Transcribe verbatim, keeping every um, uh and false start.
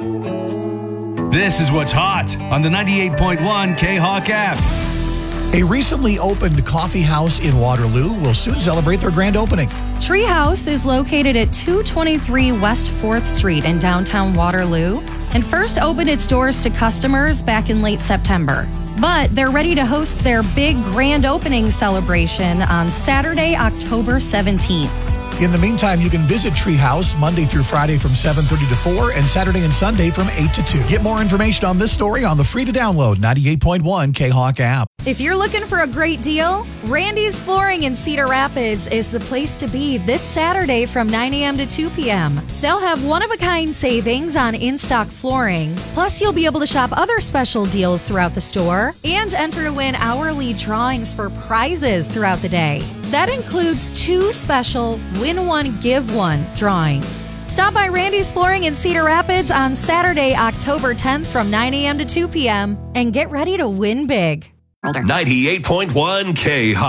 This is what's hot on the ninety-eight point one K-Hawk app. A recently opened coffee house in Waterloo will soon celebrate their grand opening. Treehouse is located at two twenty-three West fourth Street in downtown Waterloo and first opened its doors to customers back in late September. But they're ready to host their big grand opening celebration on Saturday, October seventeenth. In the meantime, you can visit Treehouse Monday through Friday from seven thirty to four and Saturday and Sunday from eight to two. Get more information on this story on the free-to-download ninety-eight point one K-Hawk app. If you're looking for a great deal, Randy's Flooring in Cedar Rapids is the place to be this Saturday from nine a.m. to two p.m. They'll have one-of-a-kind savings on in-stock flooring. Plus, you'll be able to shop other special deals throughout the store and enter to win hourly drawings for prizes throughout the day. That includes two special Win One, Give One drawings. Stop by Randy's Flooring in Cedar Rapids on Saturday, October tenth from nine a.m. to two p.m. and get ready to win big. ninety-eight point one K-Hawk.